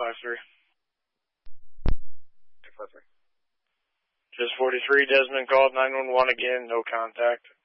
253. 253. Just 43, Desmond called 911 again, no contact.